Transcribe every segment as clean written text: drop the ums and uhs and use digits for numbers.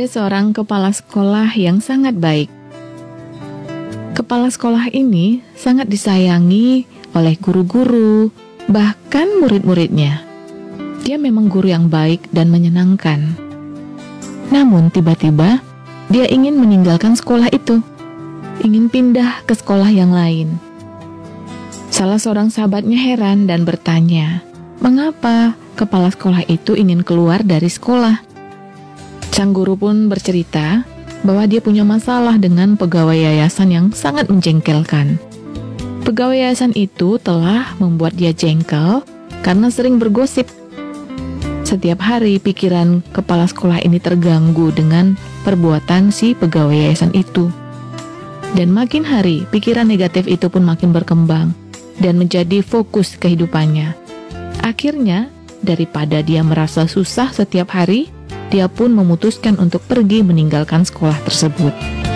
seorang kepala sekolah yang sangat baik. Kepala sekolah ini sangat disayangi oleh guru-guru, bahkan murid-muridnya. Dia memang guru yang baik dan menyenangkan. Namun tiba-tiba dia ingin meninggalkan sekolah itu, ingin pindah ke sekolah yang lain. Salah seorang sahabatnya heran dan bertanya, mengapa kepala sekolah itu ingin keluar dari sekolah? Sang guru pun bercerita bahwa dia punya masalah dengan pegawai yayasan yang sangat menjengkelkan. Pegawai yayasan itu telah membuat dia jengkel karena sering bergosip. Setiap hari pikiran kepala sekolah ini terganggu dengan perbuatan si pegawai yayasan itu. Dan makin hari pikiran negatif itu pun makin berkembang dan menjadi fokus kehidupannya. Akhirnya, daripada dia merasa susah setiap hari, dia pun memutuskan untuk pergi meninggalkan sekolah tersebut.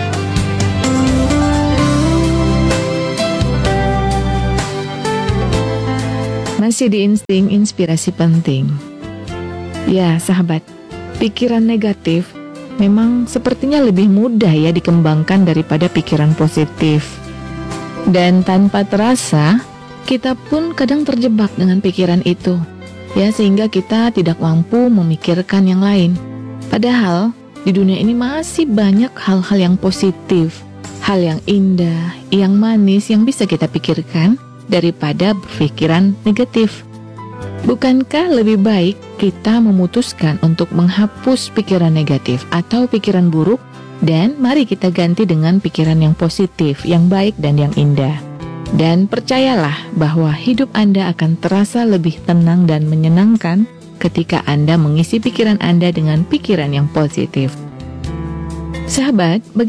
Masih di insting inspirasi penting. Ya, sahabat, pikiran negatif memang sepertinya lebih mudah ya dikembangkan daripada pikiran positif. Dan tanpa terasa, kita pun kadang terjebak dengan pikiran itu. Ya, sehingga kita tidak mampu memikirkan yang lain. Padahal di dunia ini masih banyak hal-hal yang positif, hal yang indah, yang manis yang bisa kita pikirkan daripada berpikiran negatif. Bukankah lebih baik kita memutuskan untuk menghapus pikiran negatif atau pikiran buruk dan mari kita ganti dengan pikiran yang positif, yang baik dan yang indah. Dan percayalah bahwa hidup Anda akan terasa lebih tenang dan menyenangkan ketika Anda mengisi pikiran Anda dengan pikiran yang positif. Sahabat,